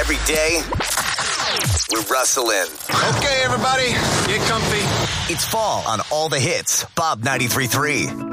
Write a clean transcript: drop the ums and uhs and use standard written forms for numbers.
every day, we're rustling. Okay, everybody, get comfy. It's fall on all the hits. Bob 93.3.